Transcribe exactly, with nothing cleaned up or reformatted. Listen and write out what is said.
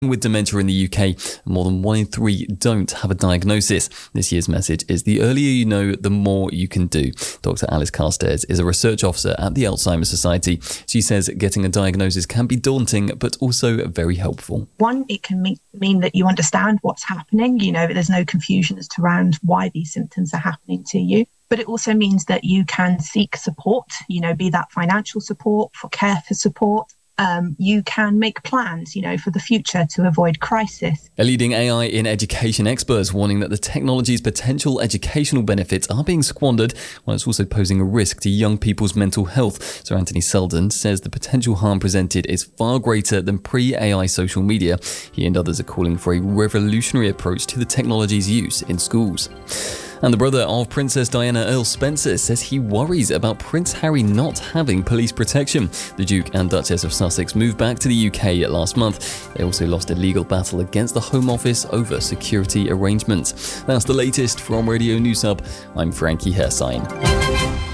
with dementia in the U K, more than one in three don't have a diagnosis. This year's message is the earlier you know, the more you can do. Doctor Alice Carstairs is a research officer at the Alzheimer's Society. She says getting a diagnosis can be daunting, but also very helpful. One, it can mean, mean that you understand what's happening. You know, there's no confusion as to around why these symptoms are happening to you. But it also means that you can seek support, you know, be that financial support, for care for support. Um, you can make plans, you know, for the future to avoid crisis. A leading A I in education experts warning that the technology's potential educational benefits are being squandered, while it's also posing a risk to young people's mental health. Sir Anthony Selden says the potential harm presented is far greater than pre-A I social media. He and others are calling for a revolutionary approach to the technology's use in schools. And the brother of Princess Diana, Earl Spencer, says he worries about Prince Harry not having police protection. The Duke and Duchess of Sussex moved back to the U K last month. They also lost a legal battle against the Home Office over security arrangements. That's the latest from Radio News Hub. I'm Frankie Hersign.